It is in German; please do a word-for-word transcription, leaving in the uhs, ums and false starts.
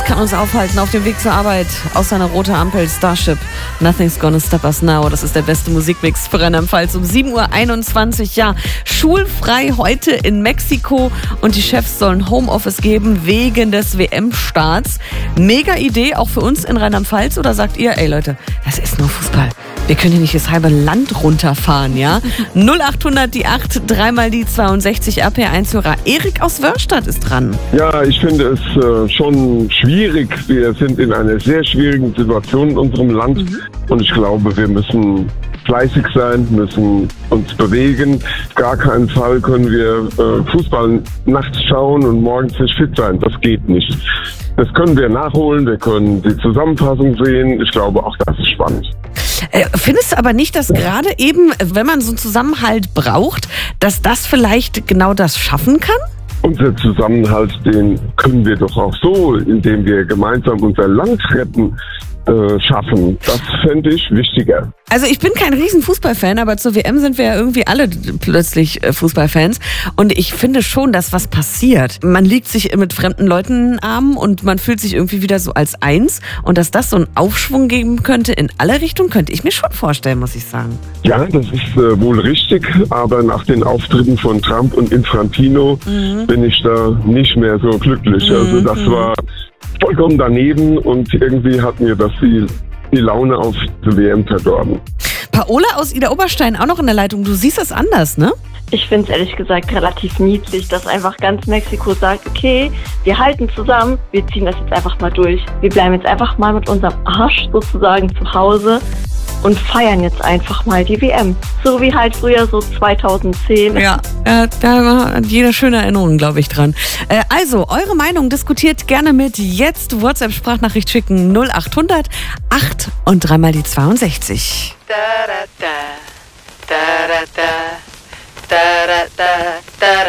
kann uns aufhalten auf dem Weg zur Arbeit. Außer eine rote Ampel, Starship. Nothing's gonna stop us now. Das ist der beste Musikmix für Rheinland-Pfalz um sieben Uhr einundzwanzig. Ja, schulfrei heute in Mexiko und die Chefs sollen Homeoffice geben wegen des W M-Starts. Mega Idee, auch für uns in Rheinland-Pfalz. Oder sagt ihr, ey Leute, das ist nur Fußball. Wir können hier nicht das halbe Land runterfahren, ja? null achthundert die acht, dreimal die zweiundsechzig, R P eins-Hörer. Erik aus Wörstadt ist dran. Ja, ich finde es äh, schon schwierig. Wir sind in einer sehr schwierigen Situation in unserem Land. Mhm. Und ich glaube, wir müssen fleißig sein, müssen uns bewegen. Auf gar keinen Fall können wir äh, Fußball nachts schauen und morgens nicht fit sein. Das geht nicht. Das können wir nachholen, wir können die Zusammenfassung sehen. Ich glaube, auch das ist spannend. Äh, findest du aber nicht, dass gerade eben, wenn man so einen Zusammenhalt braucht, dass das vielleicht genau das schaffen kann? Unser Zusammenhalt, den können wir doch auch so, indem wir gemeinsam unser Land retten, äh, schaffen. Das fände ich wichtiger. Also ich bin kein riesen Fußballfan, aber zur W M sind wir ja irgendwie alle plötzlich Fußballfans. Und ich finde schon, dass was passiert. Man liegt sich mit fremden Leuten in den Armen und man fühlt sich irgendwie wieder so als eins. Und dass das so einen Aufschwung geben könnte in alle Richtungen, könnte ich mir schon vorstellen, muss ich sagen. Ja, das ist äh, wohl richtig. Aber nach den Auftritten von Trump und Infantino mhm. bin ich da nicht mehr so glücklich. Mhm. Also das war vollkommen daneben und irgendwie hat mir das die, die Laune auf die W M verdorben. Paola aus Ida Oberstein auch noch in der Leitung. Du siehst das anders, ne? Ich finde es ehrlich gesagt relativ niedlich, dass einfach ganz Mexiko sagt, okay, wir halten zusammen, wir ziehen das jetzt einfach mal durch. Wir bleiben jetzt einfach mal mit unserem Arsch sozusagen zu Hause und feiern jetzt einfach mal die W M. So wie halt früher so zweitausendzehn. Ja, äh, da hat jeder schöne Erinnerungen, glaube ich, dran. Äh, also, eure Meinung diskutiert gerne mit. Jetzt WhatsApp-Sprachnachricht schicken null achthundert acht und dreimal die zweiundsechzig. Da, da, da, da, da, da, da, da, da, da.